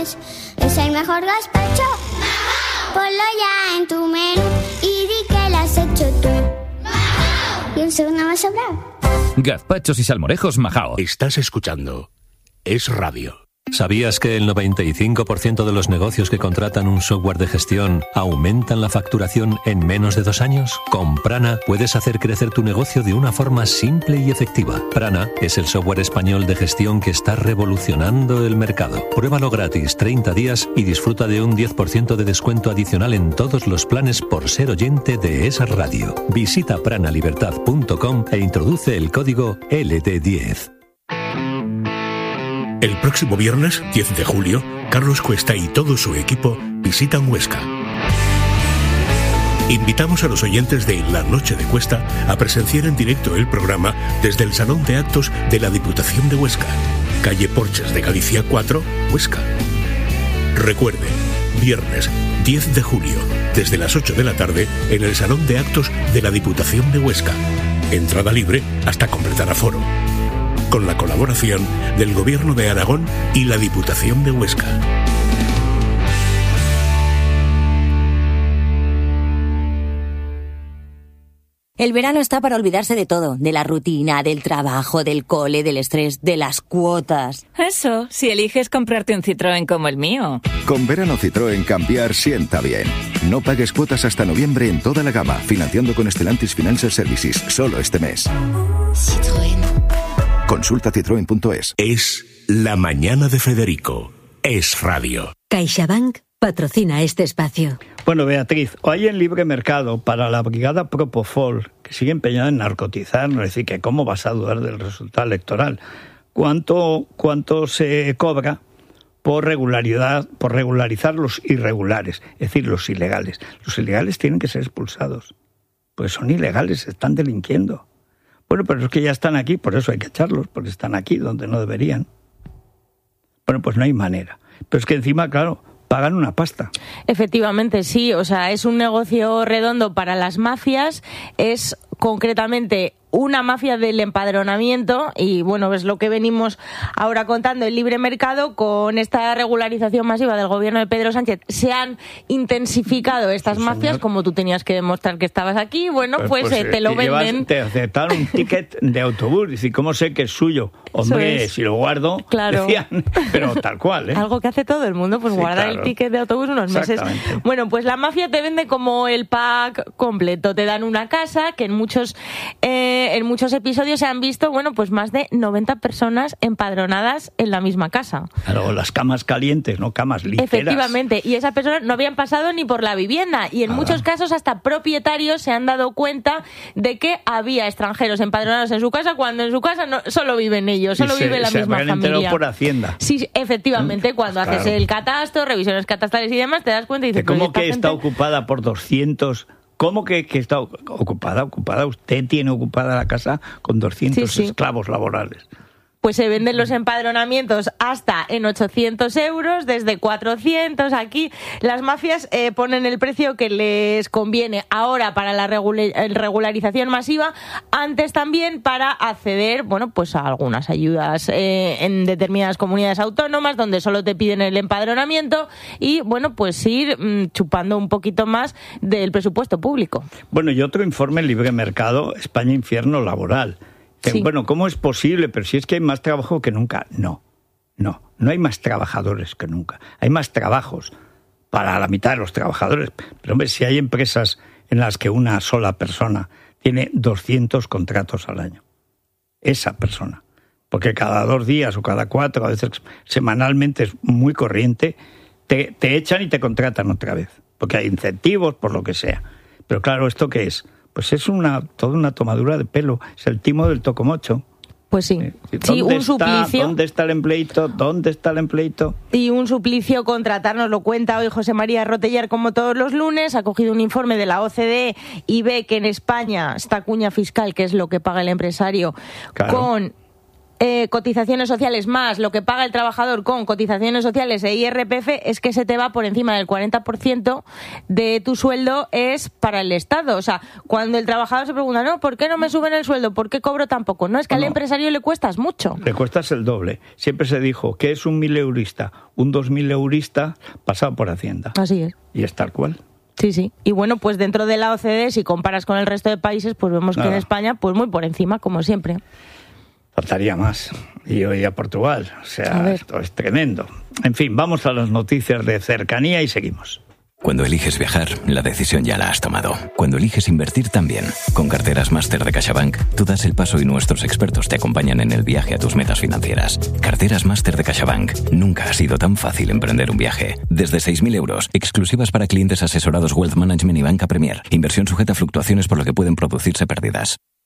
Es el mejor gazpacho. Ponlo ya en tu menú y di que lo has hecho tú. Y un segundo más sobrado. Gazpachos y salmorejos Majao. Estás escuchando Es Radio. ¿Sabías que el 95% de los negocios que contratan un software de gestión aumentan la facturación en menos de 2 años? Con Prana puedes hacer crecer tu negocio de una forma simple y efectiva. Prana es el software español de gestión que está revolucionando el mercado. Pruébalo gratis 30 días y disfruta de un 10% de descuento adicional en todos los planes por ser oyente de Es Radio. Visita pranalibertad.com e introduce el código LT10. El próximo viernes, 10 de julio, Carlos Cuesta y todo su equipo visitan Huesca. Invitamos a los oyentes de La Noche de Cuesta a presenciar en directo el programa desde el Salón de Actos de la Diputación de Huesca, calle Porches de Galicia 4, Huesca. Recuerde, viernes 10 de julio, desde las 8 de la tarde, en el Salón de Actos de la Diputación de Huesca. Entrada libre hasta completar aforo. Con la colaboración del Gobierno de Aragón y la Diputación de Huesca. El verano está para olvidarse de todo, de la rutina, del trabajo, del cole, del estrés, de las cuotas. Eso, si eliges comprarte un Citroën como el mío. Con verano Citroën cambiar sienta bien. No pagues cuotas hasta noviembre en toda la gama, financiando con Stellantis Financial Services, solo este mes. Citroën. Consulta citroen.es. Es la mañana de Federico. Es Radio. CaixaBank patrocina este espacio. Bueno, Beatriz, hoy en Libre Mercado, para la brigada Propofol, que sigue empeñada en narcotizarnos, es decir, que cómo vas a dudar del resultado electoral, ¿cuánto se cobra por regularizar los irregulares, es decir, los ilegales? Los ilegales tienen que ser expulsados, pues son ilegales, están delinquiendo. Bueno, pero es que ya están aquí, por eso hay que echarlos, porque están aquí donde no deberían. Bueno, pues no hay manera. Pero es que encima, claro, pagan una pasta. Efectivamente, sí. O sea, es un negocio redondo para las mafias. Es concretamente una mafia del empadronamiento y, bueno, es lo que venimos ahora contando en Libre Mercado. Con esta regularización masiva del gobierno de Pedro Sánchez se han intensificado estas mafias, como tú tenías que demostrar que estabas aquí. Bueno, pues te lo venden. Te aceptaron un ticket de autobús. Y decir, ¿cómo sé que es suyo? Hombre, si lo guardo, claro. Decían, pero tal cual, ¿eh? Algo que hace todo el mundo, pues sí, guardar el ticket de autobús unos meses. Bueno, pues la mafia te vende como el pack completo. Te dan una casa que en muchos episodios se han visto, bueno, pues más de 90 personas empadronadas en la misma casa. Claro, las camas calientes, no camas ligeras. Efectivamente, y esas personas no habían pasado ni por la vivienda, y en muchos casos hasta propietarios se han dado cuenta de que había extranjeros empadronados en su casa, cuando en su casa no, solo viven ellos, solo vive la misma familia. Por Hacienda. Sí, efectivamente, cuando haces el catastro, revisiones catastrales y demás, te das cuenta y dices... ¿Cómo que está ocupada por 200... ¿Cómo que está ocupada? Usted tiene ocupada la casa con 200 esclavos laborales. Pues se venden los empadronamientos hasta en 800 euros, desde 400. Aquí las mafias ponen el precio que les conviene ahora para la regularización masiva, antes también para acceder, bueno, pues a algunas ayudas en determinadas comunidades autónomas donde solo te piden el empadronamiento y, bueno, pues ir chupando un poquito más del presupuesto público. Bueno, y otro informe en Libre Mercado, España infierno laboral. Sí. Bueno, ¿cómo es posible? Pero si es que hay más trabajo que nunca. No hay más trabajadores que nunca. Hay más trabajos para la mitad de los trabajadores. Pero, hombre, si hay empresas en las que una sola persona tiene 200 contratos al año. Esa persona. Porque cada 2 días o cada 4, a veces semanalmente es muy corriente, te echan y te contratan otra vez. Porque hay incentivos, por lo que sea. Pero claro, ¿esto qué es? Pues es toda una tomadura de pelo. Es el timo del tocomocho. Pues sí. Un suplicio. ¿Dónde está el empleito? Y un suplicio contratar, nos lo cuenta hoy José María Rotellar, como todos los lunes. Ha cogido un informe de la OCDE y ve que en España esta cuña fiscal, que es lo que paga el empresario, claro, con cotizaciones sociales más lo que paga el trabajador con cotizaciones sociales e IRPF, es que se te va por encima del 40% de tu sueldo es para el Estado. O sea, cuando el trabajador se pregunta, no, ¿por qué no me suben el sueldo? ¿Por qué cobro tan poco? No, es que al empresario le cuestas mucho. Le cuestas el doble. Siempre se dijo que es un 1000-eurista, un 2000-eurista pasado por Hacienda. Así es. Y es tal cual. Sí, sí. Y bueno, pues dentro de la OCDE, si comparas con el resto de países, pues vemos que en España, pues muy por encima, como siempre. Faltaría más. Y hoy a Portugal. O sea, esto es tremendo. En fin, vamos a las noticias de cercanía y seguimos. Cuando eliges viajar, la decisión ya la has tomado. Cuando eliges invertir, también. Con Carteras Máster de CaixaBank, tú das el paso y nuestros expertos te acompañan en el viaje a tus metas financieras. Carteras Máster de CaixaBank. Nunca ha sido tan fácil emprender un viaje. Desde 6.000 euros, exclusivas para clientes asesorados Wealth Management y Banca Premier. Inversión sujeta a fluctuaciones por lo que pueden producirse pérdidas.